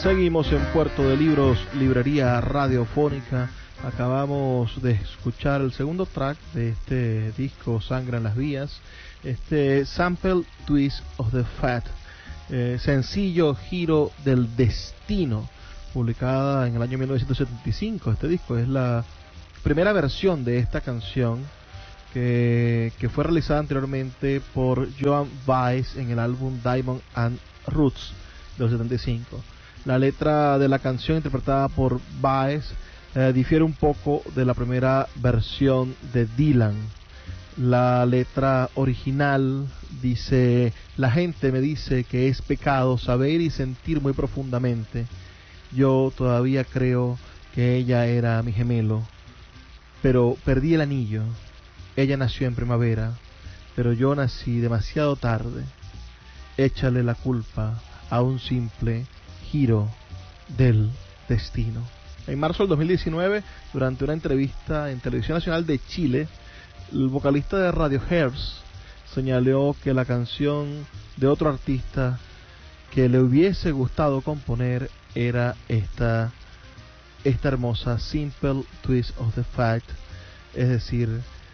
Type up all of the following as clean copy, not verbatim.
Seguimos en Puerto de Libros, librería radiofónica. Acabamos de escuchar el segundo track de este disco, Sangre en las Vías, este Sample Twist of the Fate, sencillo Giro del Destino, publicada en el año 1975. Este disco es la primera versión de esta canción que fue realizada anteriormente por Joan Baez en el álbum Diamond and Roots del 75. La letra de la canción, interpretada por Baez, difiere un poco de la primera versión de Dylan. La letra original dice: la gente me dice que es pecado saber y sentir muy profundamente. Yo todavía creo que ella era mi gemelo, pero perdí el anillo. Ella nació en primavera, pero yo nací demasiado tarde. Échale la culpa a un simple giro del destino. En marzo del 2019, durante una entrevista en Televisión Nacional de Chile, el vocalista de Radiohead señaló que la canción de otro artista que le hubiese gustado componer era esta hermosa Simple Twist of the Fate, es decir,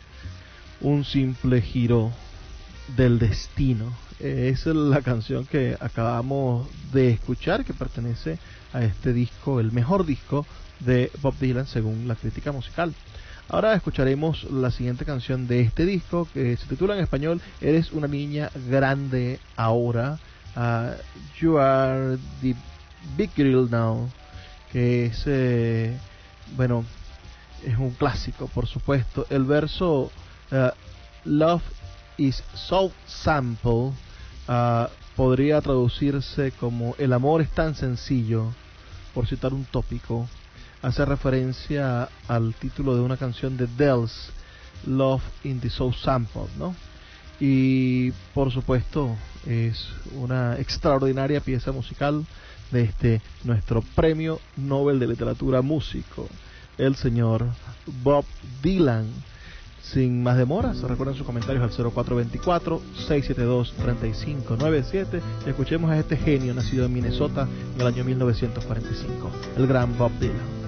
un simple giro del destino. Esa es la canción que acabamos de escuchar, que pertenece a este disco, el mejor disco de Bob Dylan según la crítica musical. Ahora escucharemos la siguiente canción de este disco, que se titula en español Eres una niña grande ahora, You Are the Big Girl Now, que es, bueno, es un clásico, por supuesto. El verso Love is so simple podría traducirse como el amor es tan sencillo, por citar un tópico. Hace referencia al título de una canción de Dells, Love in the So Sample, ¿no? Y por supuesto es una extraordinaria pieza musical de nuestro premio Nobel de Literatura músico, el señor Bob Dylan. Sin más demoras, recuerden sus comentarios al 0424-672-3597 y escuchemos a este genio nacido en Minnesota en el año 1945, el gran Bob Dylan.